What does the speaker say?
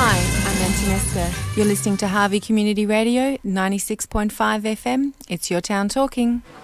Hi, I'm Antonesca. You're listening to Harvey Community Radio, 96.5 FM. It's your town talking.